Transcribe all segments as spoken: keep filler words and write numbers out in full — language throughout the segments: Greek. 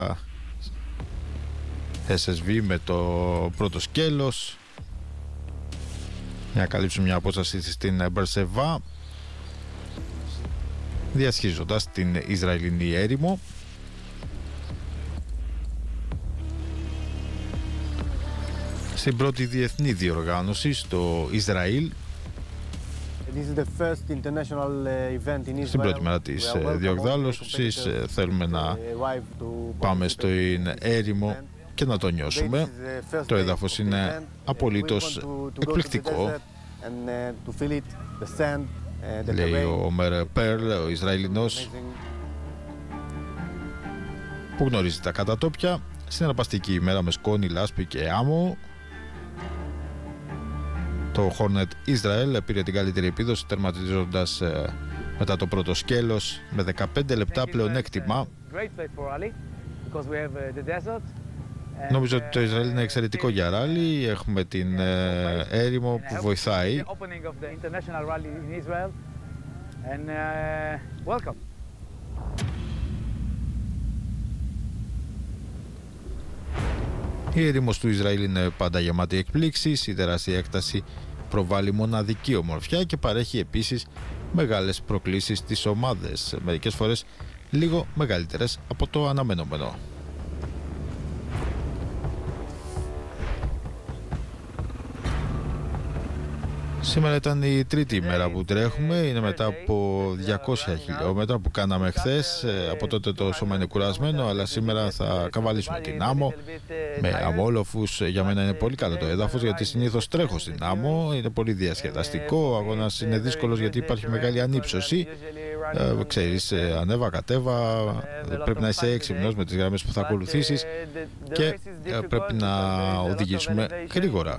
ες ες βι με το πρώτο σκέλος για να καλύψουν μια απόσταση στην Μπερσεβά, διασχίζοντας την Ισραηλινή έρημο. Στην πρώτη διεθνή διοργάνωση στο Ισραήλ, στην πρώτη μέρα της διοργάνωσης, θέλουμε να πάμε στην έρημο και να το νιώσουμε. Το έδαφος είναι απολύτως εκπληκτικό, λέει ο Μέρ Πέρλ, ο Ισραηλινός που γνωρίζει τα κατατόπια. Συναρπαστική ημέρα με σκόνη, λάσπη και άμμο. Το Hornet Israel πήρε την καλύτερη επίδοση, τερματίζοντας ε, μετά το πρώτο σκέλος με δεκαπέντε λεπτά πλεονέκτημα. Νομίζω ότι το Ισραήλ είναι εξαιρετικό για ράλι. Έχουμε την ε, έρημο που βοηθάει. Η έρημος του Ισραήλ είναι πάντα γεμάτη εκπλήξεις. Η τεράστια έκταση προβάλλει μοναδική ομορφιά και παρέχει επίσης μεγάλες προκλήσεις στις ομάδες, μερικές φορές λίγο μεγαλύτερες από το αναμενόμενο. Σήμερα ήταν η τρίτη ημέρα που τρέχουμε, είναι μετά από διακόσια χιλιόμετρα που κάναμε χθες. Από τότε το σώμα είναι κουρασμένο, αλλά σήμερα θα καβαλήσουμε την άμμο με αμόλοφους. Για μένα είναι πολύ καλό το έδαφος, γιατί συνήθως τρέχω στην άμμο, είναι πολύ διασκεδαστικό. Ο αγώνας είναι δύσκολος γιατί υπάρχει μεγάλη ανύψωση. Ε, ξέρεις, ανέβα, κατέβα, πρέπει να είσαι έξυπνος με τις γραμμές που θα ακολουθήσεις και ε, πρέπει να οδηγήσουμε γρήγορα.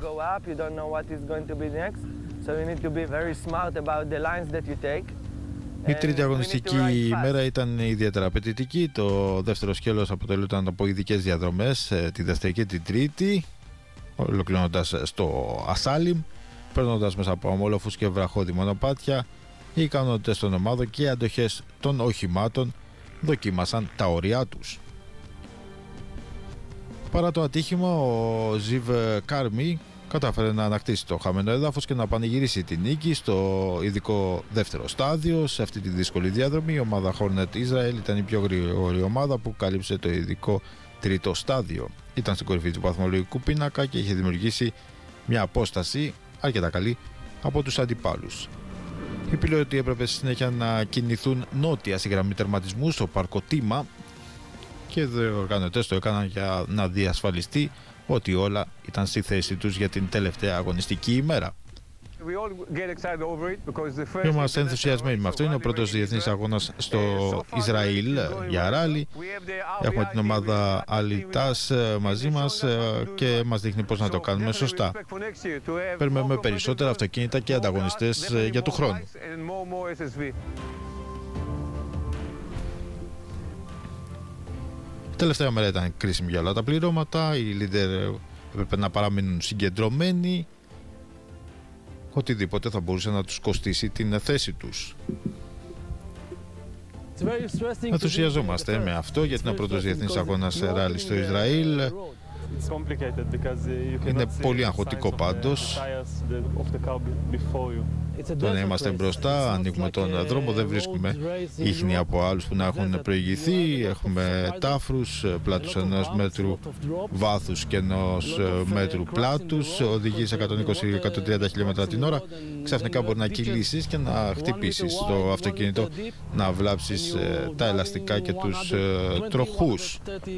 Η τρίτη αγωνιστική ημέρα ήταν ιδιαίτερα απαιτητική. Το δεύτερο σκέλος αποτελούνταν από ειδικές διαδρομές, τη δεύτερη και την τρίτη, ολοκληρώνοντας στο Ασάλιμ, παίρνοντας μέσα από αμόλοφους και βραχώδη μονοπάτια. Οι ικανότητες των ομάδων και οι αντοχές των οχημάτων δοκίμασαν τα όρια τους. Παρά το ατύχημα, ο Ζιβ Κάρμι κατάφερε να ανακτήσει το χαμένο έδαφος και να πανηγυρίσει την νίκη στο ειδικό δεύτερο στάδιο. Σε αυτή τη δύσκολη διαδρομή η ομάδα Hornet Israel ήταν η πιο γρήγορη ομάδα που κάλυψε το ειδικό τρίτο στάδιο. Ήταν στην κορυφή του βαθμολογικού πίνακα και είχε δημιουργήσει μια απόσταση αρκετά καλή από τους αντιπάλους. Οι πιλότοι έπρεπε στη συνέχεια να κινηθούν νότια στη γραμμή τερματισμού στο πάρκο Τίμα και οι οργανωτές το έκαναν για να διασφαλιστεί ότι όλα ήταν στη θέση τους για την τελευταία αγωνιστική ημέρα. Είμαστε ενθουσιασμένοι με αυτό. Είναι ο πρώτος διεθνής αγώνας στο Ισραήλ για ράλι. Έχουμε την ομάδα Αλιτάς μαζί μας και μας δείχνει πώς να το κάνουμε σωστά. Περιμένουμε περισσότερα αυτοκίνητα και ανταγωνιστές για του χρόνου. Η τελευταία μέρα ήταν κρίσιμη για όλα τα πληρώματα. Οι leader έπρεπε να παραμείνουν συγκεντρωμένοι. Οτιδήποτε θα μπορούσε να τους κοστίσει την θέση τους. Ενθουσιαζόμαστε με αυτό γιατί είναι ο πρώτος διεθνής αγώνας ράλι στο Ισραήλ. Είναι πολύ αγχωτικό πάντως. Το να είμαστε μπροστά, ανοίγουμε τον δρόμο, δεν βρίσκουμε ίχνη από άλλους που να έχουν προηγηθεί. Έχουμε τάφρους, πλάτους ενός μέτρου βάθους και ενός μέτρου πλάτους. Οδηγεί σε εκατόν είκοσι με εκατόν τριάντα χιλιόμετρα την ώρα. Ξαφνικά μπορεί να κυλήσεις και να χτυπήσεις το αυτοκίνητο, να βλάψεις τα ελαστικά και τους τροχούς.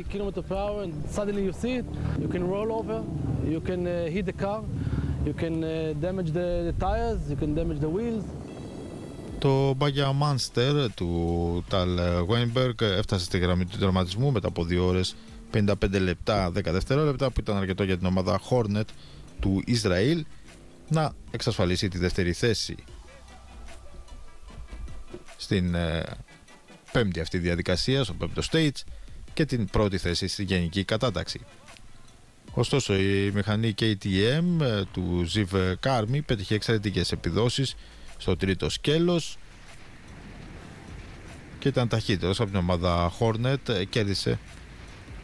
You can roll over, you can uh, hit the car, you can uh, damage the, the tires, you can damage the wheels. Το Baggia Monster του Ταλ Weinberg έφτασε στη γραμμή του τερματισμού μετά από δύο ώρες πενήντα πέντε λεπτά δέκα δευτερόλεπτα, που ήταν αρκετό για την ομάδα Hornet του Ισραήλ να εξασφαλίσει τη δεύτερη θέση στην ε, πέμπτη αυτή διαδικασία, στο πέμπτο stage, και την πρώτη θέση στη γενική κατάταξη. Ωστόσο, η μηχανή κέι τι εμ του Ζιβ Κάρμι πέτυχε εξαιρετικές επιδόσεις στο τρίτο σκέλος και ήταν ταχύτερος από την ομάδα Hornet. Κέρδισε